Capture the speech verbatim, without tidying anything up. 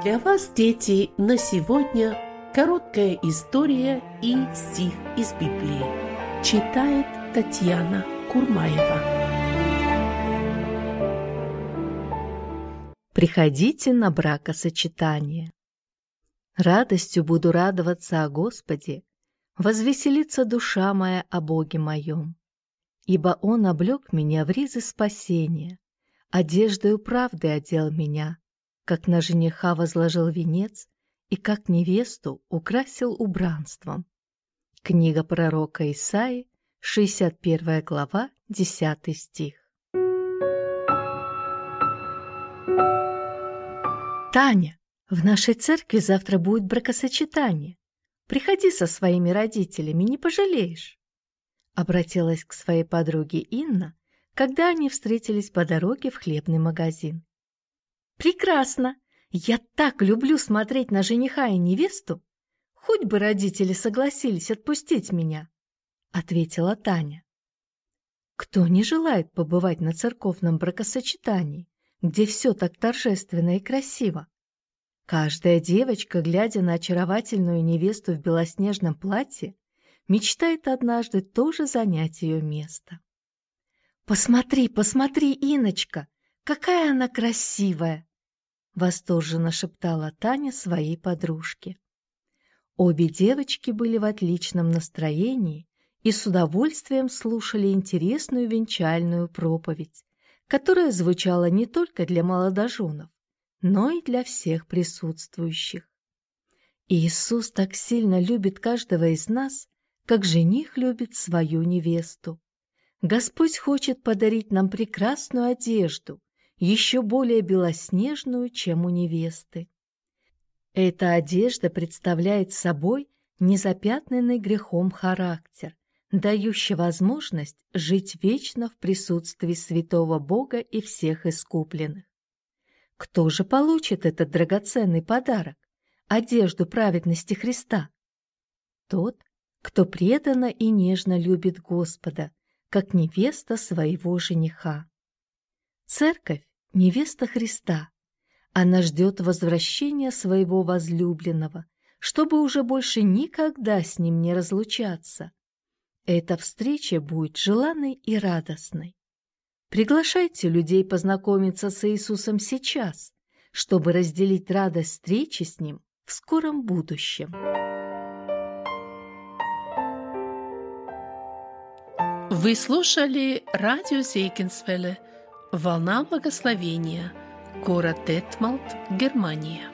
Для вас, дети, на сегодня короткая история и стих из Библии. Читает Татьяна Курмаева. Приходите на бракосочетание. Радостью буду радоваться о Господе, возвеселится душа моя о Боге моем. Ибо Он облек меня в ризы спасения, одеждою правды одел меня, как на жениха возложил венец и как невесту украсил убранством. Книга пророка Исаии, шестьдесят первая глава, десятый стих. Таня, в нашей церкви завтра будет бракосочетание. Приходи со своими родителями, не пожалеешь. Обратилась к своей подруге Инна, когда они встретились по дороге в хлебный магазин. Прекрасно! Я так люблю смотреть на жениха и невесту. Хоть бы родители согласились отпустить меня, ответила Таня. Кто не желает побывать на церковном бракосочетании, где все так торжественно и красиво? Каждая девочка, глядя на очаровательную невесту в белоснежном платье, мечтает однажды тоже занять ее место. «Посмотри, посмотри, Инночка, какая она красивая!» — восторженно шептала Таня своей подружке. Обе девочки были в отличном настроении и с удовольствием слушали интересную венчальную проповедь, которая звучала не только для молодоженов, но и для всех присутствующих. Иисус так сильно любит каждого из нас, как жених любит свою невесту. Господь хочет подарить нам прекрасную одежду, еще более белоснежную, чем у невесты. Эта одежда представляет собой незапятнанный грехом характер, дающий возможность жить вечно в присутствии святого Бога и всех искупленных. Кто же получит этот драгоценный подарок, одежду праведности Христа? Тот, кто преданно и нежно любит Господа, как невеста своего жениха. Церковь – невеста Христа. Она ждет возвращения своего возлюбленного, чтобы уже больше никогда с ним не разлучаться. Эта встреча будет желанной и радостной. Приглашайте людей познакомиться с Иисусом сейчас, чтобы разделить радость встречи с Ним в скором будущем. Вы слушали радио Зейгенсвелле «Волна благословения», город Детмалт, Германия.